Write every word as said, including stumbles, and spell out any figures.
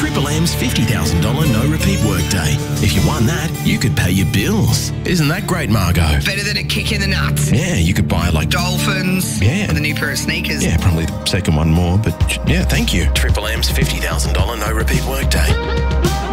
Triple M's fifty thousand dollars no repeat workday. If you won that, you could pay your bills. Isn't that great, Margot? Better than a kick in the nuts. Yeah, you could buy like Dolphins. Yeah. And a new pair of sneakers. Yeah, probably the second one more, but yeah, thank you. Triple M's fifty thousand dollars no repeat workday.